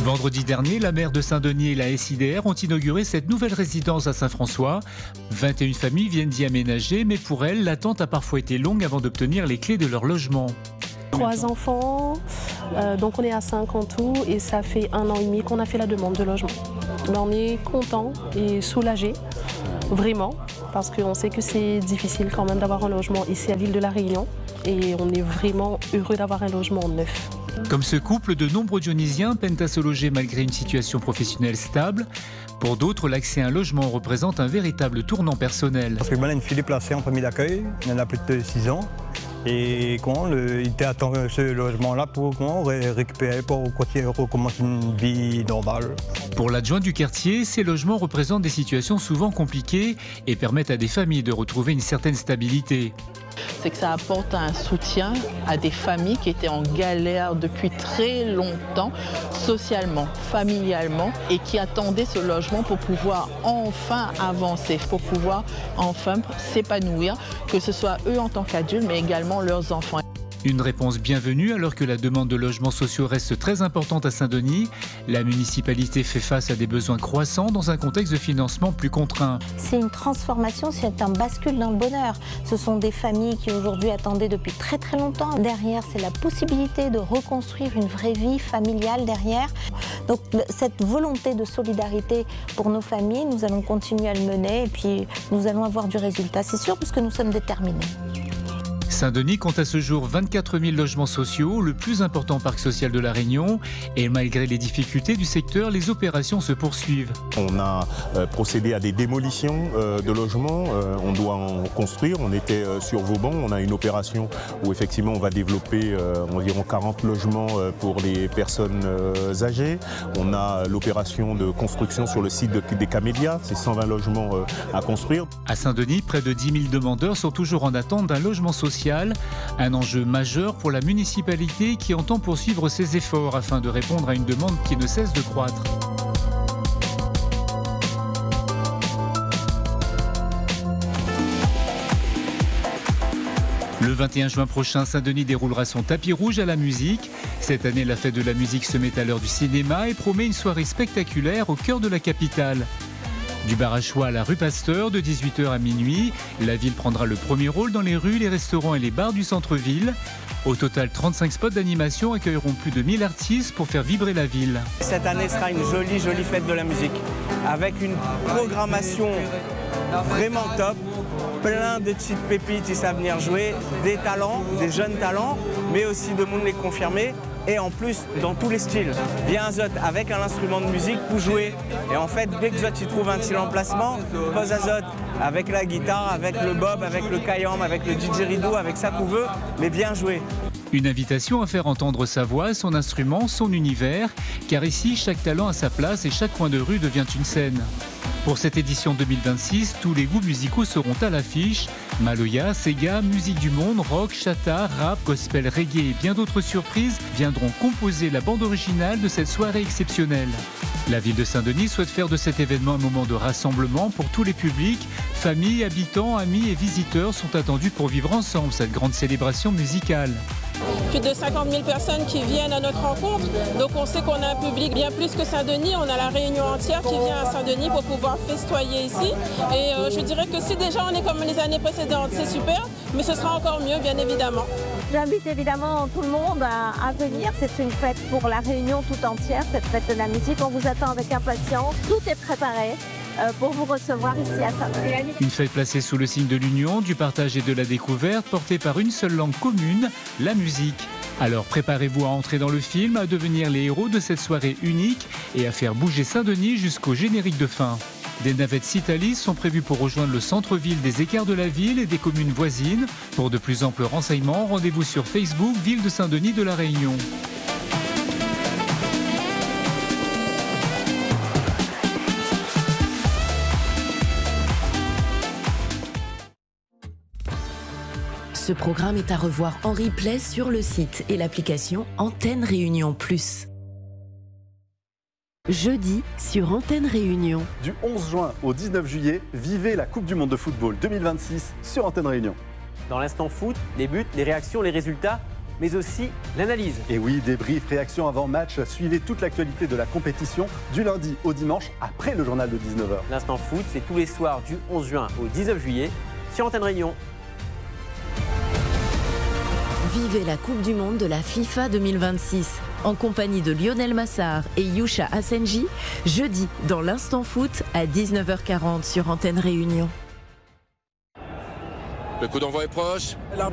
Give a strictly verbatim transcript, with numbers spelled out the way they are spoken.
Vendredi dernier, la maire de Saint-Denis et la S I D R ont inauguré cette nouvelle résidence à Saint-François. vingt et une familles viennent d'y aménager, mais pour elles, l'attente a parfois été longue avant d'obtenir les clés de leur logement. Trois enfants, euh, donc on est à cinq en tout et ça fait un an et demi qu'on a fait la demande de logement. Mais on est content et soulagé, vraiment, parce qu'on sait que c'est difficile quand même d'avoir un logement ici à l'île de la Réunion et on est vraiment heureux d'avoir un logement neuf. Comme ce couple, de nombreux Dionysiens peinent à se loger malgré une situation professionnelle stable. Pour d'autres, l'accès à un logement représente un véritable tournant personnel. Parce que moi, j'ai une fille déplacée en famille d'accueil, il en a plus de six ans. Et comment, le, il était à ce logement-là pour comment, récupérer, pour continuer, recommencer une vie normale. Pour l'adjoint du quartier, ces logements représentent des situations souvent compliquées et permettent à des familles de retrouver une certaine stabilité. C'est que ça apporte un soutien à des familles qui étaient en galère depuis très longtemps, socialement, familialement, et qui attendaient ce logement pour pouvoir enfin avancer, pour pouvoir enfin s'épanouir, que ce soit eux en tant qu'adultes, mais également leurs enfants. Une réponse bienvenue alors que la demande de logements sociaux reste très importante à Saint-Denis. La municipalité fait face à des besoins croissants dans un contexte de financement plus contraint. C'est une transformation, c'est un bascule dans le bonheur. Ce sont des familles qui aujourd'hui attendaient depuis très très longtemps. Derrière, c'est la possibilité de reconstruire une vraie vie familiale derrière. Donc cette volonté de solidarité pour nos familles, nous allons continuer à le mener et puis nous allons avoir du résultat, c'est sûr, parce que nous sommes déterminés. Saint-Denis compte à ce jour vingt-quatre mille logements sociaux, le plus important parc social de la Réunion. Et malgré les difficultés du secteur, les opérations se poursuivent. On a euh, procédé à des démolitions euh, de logements, euh, on doit en construire. On était euh, sur Vauban, on a une opération où effectivement on va développer euh, environ quarante logements euh, pour les personnes euh, âgées. On a l'opération de construction sur le site de, des Camélias, c'est cent vingt logements euh, à construire. À Saint-Denis, près de dix mille demandeurs sont toujours en attente d'un logement social. Un enjeu majeur pour la municipalité qui entend poursuivre ses efforts afin de répondre à une demande qui ne cesse de croître. Le vingt et un juin prochain, Saint-Denis déroulera son tapis rouge à la musique. Cette année, la fête de la musique se met à l'heure du cinéma et promet une soirée spectaculaire au cœur de la capitale. Du bar à choix à la rue Pasteur, de dix-huit heures à minuit, la ville prendra le premier rôle dans les rues, les restaurants et les bars du centre-ville. Au total, trente-cinq spots d'animation accueilleront plus de mille artistes pour faire vibrer la ville. Cette année sera une jolie, jolie fête de la musique, avec une programmation vraiment top, plein de petites pépites qui savent venir jouer, des talents, des jeunes talents, mais aussi de monde les confirmer. Et en plus, dans tous les styles. Viens Azot avec un instrument de musique pour jouer. Et en fait, dès que Zot il trouve un petit emplacement, pose Azot avec la guitare, avec le bob, avec le kayam, avec le didgeridoo, avec ça qu'on veut, mais bien jouer. Une invitation à faire entendre sa voix, son instrument, son univers, car ici, chaque talent a sa place et chaque coin de rue devient une scène. Pour cette édition deux mille vingt-six, tous les goûts musicaux seront à l'affiche. Maloya, Sega, musique du monde, rock, chata, rap, gospel, reggae et bien d'autres surprises viendront composer la bande originale de cette soirée exceptionnelle. La ville de Saint-Denis souhaite faire de cet événement un moment de rassemblement pour tous les publics. Familles, habitants, amis et visiteurs sont attendus pour vivre ensemble cette grande célébration musicale. Plus de cinquante mille personnes qui viennent à notre rencontre, donc on sait qu'on a un public bien plus que Saint-Denis, on a la Réunion entière qui vient à Saint-Denis pour pouvoir festoyer ici et euh, je dirais que si déjà on est comme les années précédentes, c'est super, mais ce sera encore mieux bien évidemment. J'invite évidemment tout le monde à, à venir, c'est une fête pour la Réunion tout entière, cette fête de la musique, on vous attend avec impatience, tout est préparé pour vous recevoir ici à Saint-Denis. Une fête placée sous le signe de l'union, du partage et de la découverte, portée par une seule langue commune, la musique. Alors préparez-vous à entrer dans le film, à devenir les héros de cette soirée unique et à faire bouger Saint-Denis jusqu'au générique de fin. Des navettes Citalis sont prévues pour rejoindre le centre-ville des écarts de la ville et des communes voisines. Pour de plus amples renseignements, rendez-vous sur Facebook Ville de Saint-Denis de la Réunion. Ce programme est à revoir en replay sur le site et l'application Antenne Réunion Plus. Jeudi sur Antenne Réunion. Du onze juin au dix-neuf juillet, vivez la Coupe du Monde de football deux mille vingt-six sur Antenne Réunion. Dans l'instant foot, les buts, les réactions, les résultats mais aussi l'analyse. Et oui, débrief, réaction avant match, suivez toute l'actualité de la compétition du lundi au dimanche après le journal de dix-neuf heures. L'Instant Foot, c'est tous les soirs du onze juin au dix-neuf juillet sur Antenne Réunion. Vivez la Coupe du Monde de la FIFA deux mille vingt-six en compagnie de Lionel Massard et Yusha Asenji, jeudi dans l'Instant Foot à dix-neuf heures quarante sur Antenne Réunion. Le coup d'envoi est proche.